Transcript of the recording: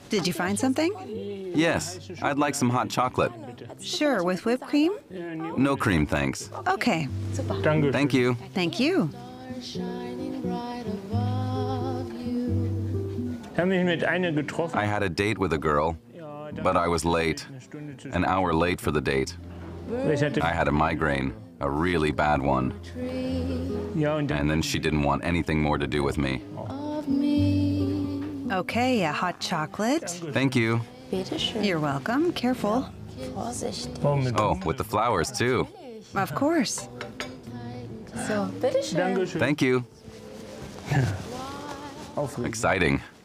Did you find something? Yes, I'd like some hot chocolate. Sure, with whipped cream? No cream, thanks. Okay, Danke. Thank you. thank you. Ich habe mich mit einer getroffen. I had a date with a girl, but I was late. An hour late for the date. Ich hatte, I had a migraine, a really bad one, ja, und dann, and then she didn't want anything more to do with me. Okay, a hot chocolate. Thank you. Bitte schön. You're welcome. Careful. Vorsichtig. oh, mit, Oh, with the flowers too. Of course. So, bitte schön. Dankeschön. Thank you. Aufregend. Exciting.